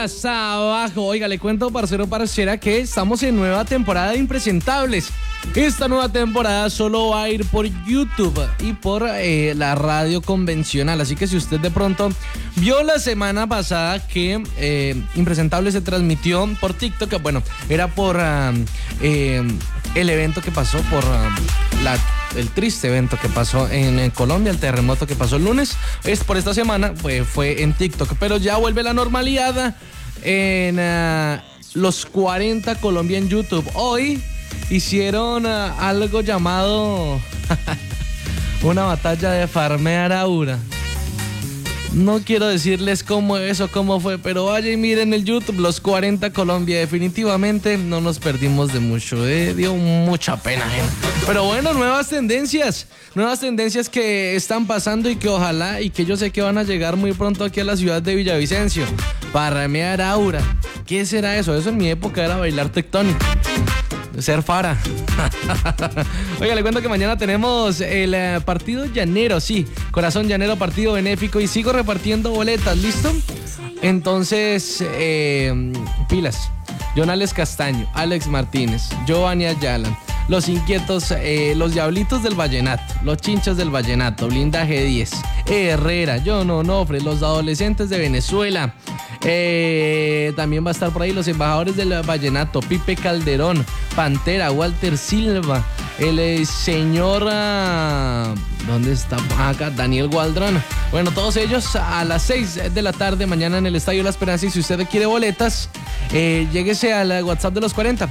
días abajo. Oiga, le cuento, parcero, parcera, que estamos en nueva temporada de Impresentables. Esta nueva temporada solo va a ir por YouTube y por la radio convencional. Así que si usted de pronto vio la semana pasada que Impresentables se transmitió por TikTok, bueno, era por el evento que pasó, por el triste evento que pasó en Colombia, el terremoto que pasó el lunes. Es por esta semana, pues fue en TikTok, pero ya vuelve la normalidad en los 40 Colombia en YouTube. Hoy hicieron algo llamado una batalla de farmear aura. No quiero decirles cómo es o cómo fue, pero vaya y miren el YouTube, los 40 Colombia. Definitivamente no nos perdimos de mucho, dio mucha pena, gente. Pero bueno, nuevas tendencias que están pasando y que ojalá y que yo sé que van a llegar muy pronto aquí a la ciudad de Villavicencio. Farmear aura. ¿Qué será eso? Eso en mi época era bailar tectónico. Ser fara. Oiga, le cuento que mañana tenemos el partido llanero, sí, Corazón Llanero, partido benéfico, y sigo repartiendo boletas, ¿listo? Entonces, pilas. Jonales Castaño, Alex Martínez, Giovanni Ayala, Los Inquietos, Los Diablitos del Vallenato, Los Chinchos del Vallenato, Blindaje 10, Herrera, John Onofre, Los Adolescentes de Venezuela. También va a estar por ahí Los Embajadores del Vallenato, Pipe Calderón, Pantera, Walter Silva, el señor ¿dónde está? Acá, Daniel Gualdrón. Bueno, todos ellos a las 6 de la tarde mañana en el Estadio La Esperanza. Y si usted quiere boletas, lléguese al WhatsApp de los 40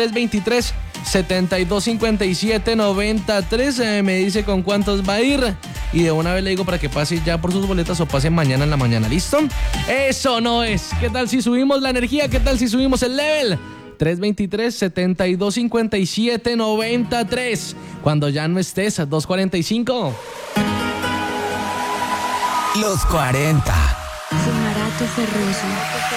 323-7257-93. Me dice con cuántos va a ir y de una vez le digo para que pase ya por sus boletas o pase mañana en la mañana. ¿Listo? Eso no es. ¿Qué tal si subimos la energía? ¿Qué tal si subimos el level? 323-7257-93. Cuando ya no estés, 2:45. Los 40. Marato Ferroso.